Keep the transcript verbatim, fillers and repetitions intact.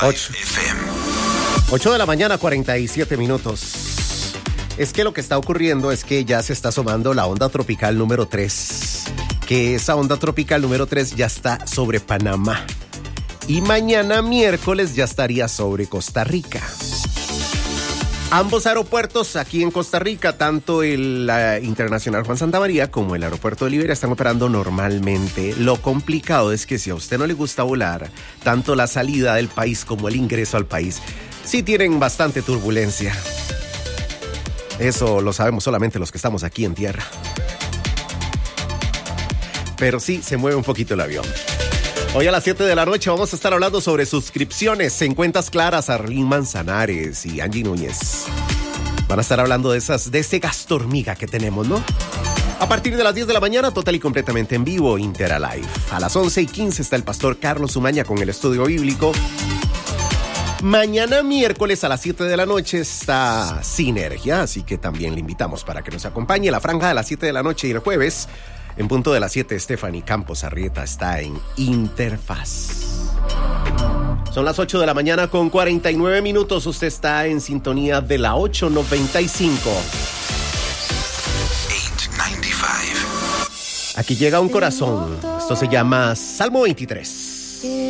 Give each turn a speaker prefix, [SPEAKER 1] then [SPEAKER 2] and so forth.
[SPEAKER 1] ocho de la mañana, cuarenta y siete minutos. Es que lo que está ocurriendo es que ya se está asomando la onda tropical número tres. Que esa onda tropical número tres ya está sobre Panamá. Y mañana miércoles ya estaría sobre Costa Rica. Ambos aeropuertos aquí en Costa Rica, tanto el uh, Internacional Juan Santamaría como el aeropuerto de Liberia, están operando normalmente. Lo complicado es que si a usted no le gusta volar, tanto la salida del país como el ingreso al país, sí tienen bastante turbulencia. Eso lo sabemos solamente los que estamos aquí en tierra. Pero sí, se mueve un poquito el avión. Hoy a las siete de la noche vamos a estar hablando sobre suscripciones en cuentas claras. Arlene Manzanares y Angie Núñez van a estar hablando de esas, de ese gasto hormiga que tenemos, ¿no? A partir de las diez de la mañana, total y completamente en vivo, Interalive. A las once y quince está el pastor Carlos Umaña con el estudio bíblico. Mañana miércoles a las siete de la noche está Sinergia, así que también le invitamos para que nos acompañe. La franja de las siete de la noche y el jueves, en punto de las siete, Stephanie Campos Arrieta está en Interfaz. Son las ocho de la mañana con cuarenta y nueve minutos. Usted está en sintonía de la ocho noventa y cinco. Aquí llega un corazón. Esto se llama Salmo veintitrés.